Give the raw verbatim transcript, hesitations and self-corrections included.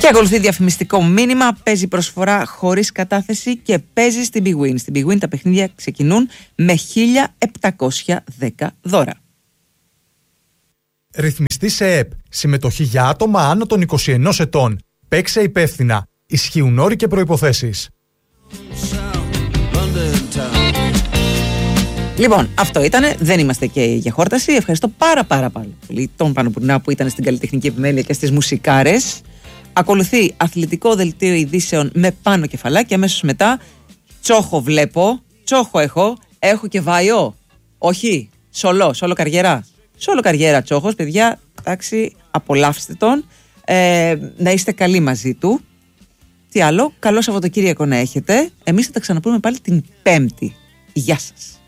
Και ακολουθεί διαφημιστικό μήνυμα. Παίζει προσφορά χωρίς κατάθεση και παίζει στην Big Win. Στην Big Win τα παιχνίδια ξεκινούν με χίλια επτακόσια δέκα δώρα. Ρυθμιστή σε ΕΕΠ. Συμμετοχή για άτομα άνω των είκοσι ένα ετών. Παίξε υπεύθυνα. Ισχύουν όροι και προϋποθέσεις. Λοιπόν, αυτό ήτανε. Δεν είμαστε και για χόρταση. Ευχαριστώ πάρα πάρα πολύ τον Πανοπουρνά που ήταν στην καλλιτεχνική επιμέλεια και στις μουσικάρες. Ακολουθεί αθλητικό δελτίο ειδήσεων με Πάνο Κεφαλάκη. Αμέσως μετά τσόχο βλέπω. Τσόχο έχω. Έχω και βάιο. Όχι. Σολό. Σολό καριέρα. Σολό καριέρα τσόχος. Παιδιά, εντάξει, απολαύστε τον. Ε, να είστε καλοί μαζί του. Τι άλλο. Καλό Σαββατοκύριακο να έχετε. Εμείς θα τα ξαναπούμε πάλι την Πέμπτη. Γεια σας.